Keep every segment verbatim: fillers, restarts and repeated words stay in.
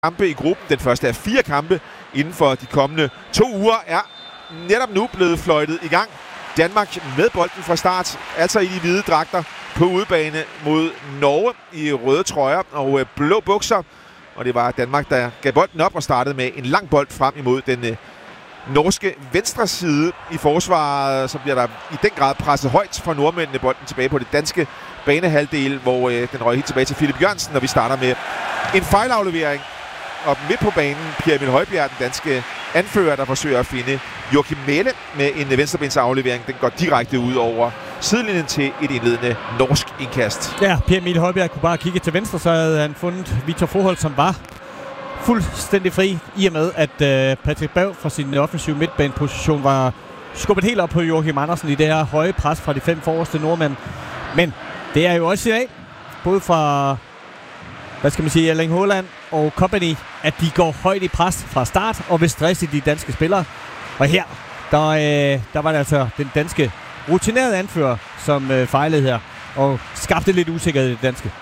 kampe i gruppen. Den første af fire kampe inden for de kommende to uger er netop nu blevet fløjtet i gang. Danmark med bolden fra start, altså i de hvide dragter på udebane mod Norge i røde trøjer og blå bukser. Og det var Danmark, der gav bolden op og startede med en lang bold frem imod den øh, norske venstre side i forsvaret. Så bliver der i den grad presset højt fra nordmændene, bolden tilbage på det danske banehalvdel, hvor øh, den røg helt tilbage til Philip Jørgensen, og vi starter med en fejlaflevering. Og midt på banen, Pierre Emil Højbjerg, den danske anfører, der forsøger at finde Joachim Mæhle med en venstrebens aflevering. Den går direkte ud over sidelinjen til et indledende norsk indkast. Ja, Pierre Emil Højbjerg kunne bare kigge til venstre, så havde han fundet Victor Froholt, som var fuldstændig fri, i og med at øh, Patrick Berg fra sin offensive midtbaneposition var skubbet helt op på Joachim Andersen i det her høje pres fra de fem forreste nordmænd. Men det er jo også i dag, både fra, hvad skal man sige, Erling Haaland og company, at de går højt i pres fra start og vil stresse de danske spillere. Og her, der, øh, der var det altså den danske rutinerede anfører, som øh, fejlede her og skabte lidt usikkerhed i det danske.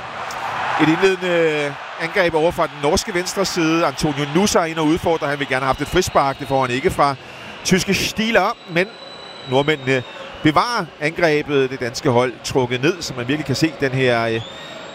Et indledende angreb over fra den norske venstre side. Antonio Nusa ind og udfordrer. Han vil gerne have haft et frispark. Det får han ikke fra tyske Stieler, men nordmændene bevarer angrebet. Det danske hold trukket ned, så man virkelig kan se den her øh,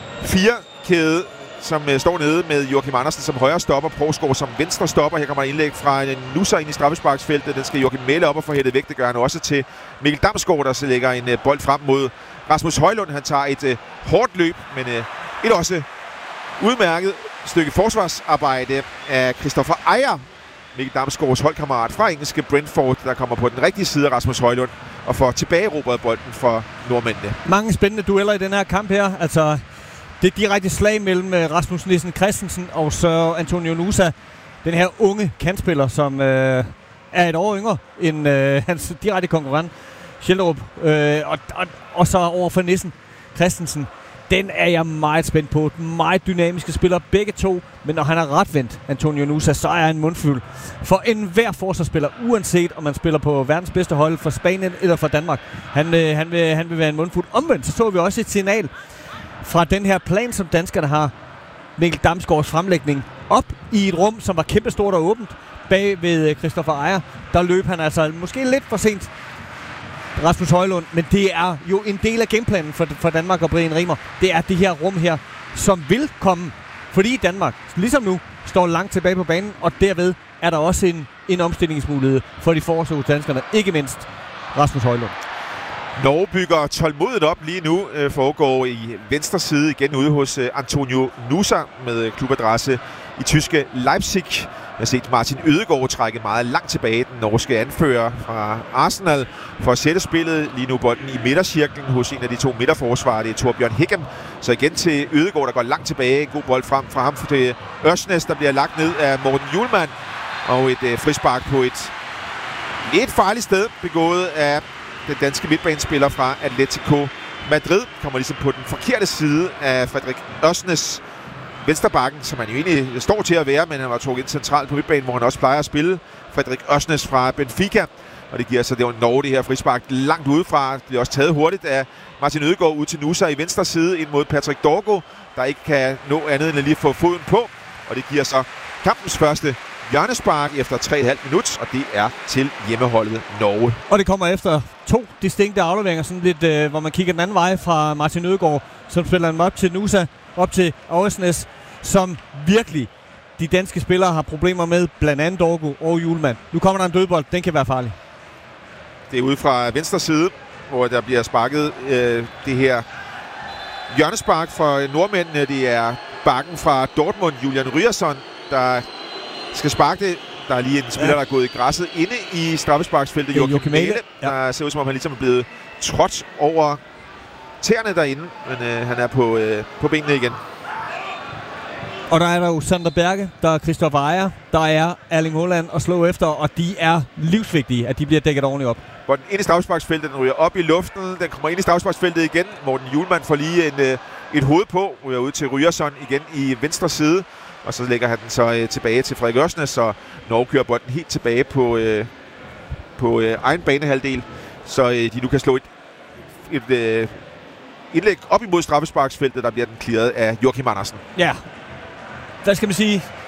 fire-kæde, som øh, står nede med Joachim Andersen som højre stopper, Provsgaard som venstre stopper. Her kommer der indlæg fra øh, Nusa ind i straffesparksfeltet. Den skal Joachim Mæhle op og få hættet væk. Det gør han også til Mikkel Damsgaard, der så lægger en øh, bold frem mod Rasmus Højlund. Han tager et øh, hårdt løb, men øh, et også udmærket stykke forsvarsarbejde af Christopher Ejer, Mikkel Damsgaards holdkammerat fra engelske Brentford, der kommer på den rigtige side af Rasmus Højlund og får tilbageerobret bolden for nordmændene. Mange spændende dueller i den her kamp her. Altså, det er direkte slag mellem Rasmus Nissen Christensen og så Antonio Nusa, den her unge kantspiller, som øh, er et år yngre end øh, hans direkte konkurrent, Schjelderup. Øh, og, og, og så over for Nissen Christensen. Den er jeg meget spændt på. Meget dynamiske spillere, begge to. Men når han er retvendt, Antonio Nusa, så er han mundfuld for enhver forsvarsspiller, uanset om man spiller på verdens bedste hold for Spanien eller for Danmark. Han, øh, han, vil, han vil være en mundfuld. Omvendt, så så vi også et signal fra den her plan, som danskerne har. Mikkel Damsgaards fremlægning op i et rum, som var kæmpestort og åbent bag ved Christopher Ejer. Der løb han altså måske lidt for sent, Rasmus Højlund, men det er jo en del af gameplanen for, for Danmark og Brian Rimer. Det er det her rum her, som vil komme, fordi Danmark, ligesom nu, står langt tilbage på banen, og derved er der også en, en omstillingsmulighed for de foreslåede danskerne, ikke mindst Rasmus Højlund. Norge bygger tålmodigt op lige nu, øh, foregår i venstre side igen ude hos øh, Antonio Nusa med klubadresse i tyske Leipzig. Jeg har set Martin Ødegaard trække meget langt tilbage, den norske anfører fra Arsenal, for at sætte spillet. Lige nu bolden i midtercirklen hos en af de to midterforsvarer, det er Torbjørn Higgem. Så igen til Ødegaard, der går langt tilbage. God bold frem fra ham til Ørsnes, der bliver lagt ned af Morten Hjulmand. Og et øh, frispark på et lidt farligt sted, begået af den danske midtbanespiller fra Atletico Madrid. Kommer ligesom på den forkerte side af Frederik Ørsnes, venstrebakken, som han jo egentlig står til at være, men han var trukket ind centralt på midtbanen, hvor han også plejer at spille. Frederik Ørsnes fra Benfica, og det giver så det var Norge, det her frispark langt udefra. Det bliver også taget hurtigt af Martin Ødegaard ud til Nusa i venstre side ind mod Patrick Dorgo, der ikke kan nå andet end at lige få foden på, og det giver så kampens første hjørnespark efter tre komma fem minut, og det er til hjemmeholdet Norge. Og det kommer efter to distinkte afleveringer, sådan lidt, øh, hvor man kigger den anden vej fra Martin Ødegaard, som spiller den op til Nusa, op til Ørsnes, som virkelig de danske spillere har problemer med, blandt andet Dorgo og Hjulmand. Nu kommer der en dødbold, den kan være farlig. Det er ude fra venstre side, hvor der bliver sparket øh, det her hjørnespark for nordmændene. Det er bakken fra Dortmund, Julian Ryerson, der skal sparke det. Der er lige en spiller, ja. der er gået i græsset inde i straffesparksfeltet, Joachim Mæhle. Ja. Der ser ud som om, han ligesom er blevet trådt over tæerne derinde, men øh, han er på, øh, på benene igen. Og der er der jo Sander Berge, der er Christopher Ejer, der er Erling Haaland at slå efter, og de er livsvigtige, at de bliver dækket ordentligt op. Hvor den ind i straffesparksfeltet, den ryger op i luften, den kommer ind i straffesparksfeltet igen, Morten Hjulmand får lige en, øh, et hoved på, ryger ud til Ryerson igen i venstre side, og så lægger han den så øh, tilbage til Frederik Ørsnes, så Norge kører bolden helt tilbage på, øh, på øh, egen banehalvdel, så øh, de nu kan slå et, et øh, indlæg op imod straffesparksfeltet, der bliver den clearet af Joachim Andersen. Ja, hvad skal man sige,